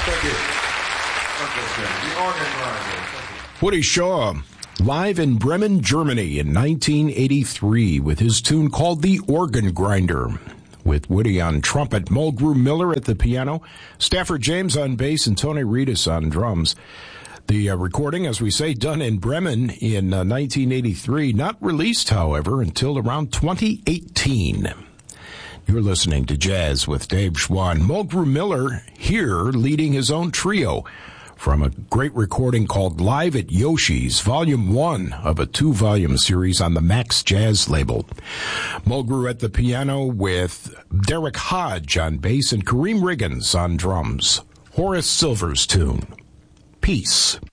Thank you. The organ grinder. Woody Shaw, live in Bremen, Germany in 1983 with his tune called The Organ Grinder. With Woody on trumpet, Mulgrew Miller at the piano, Stafford James on bass, and Tony Reedus on drums. The recording, as we say, done in Bremen in 1983, not released, however, until around 2018. You're listening to Jazz with Dave Schwann. Mulgrew Miller here leading his own trio from a great recording called Live at Yoshi's, Volume 1 of a 2-volume series on the Max Jazz label. Mulgrew at the piano with Derek Hodge on bass and Kareem Riggins on drums. Horace Silver's tune, Peace.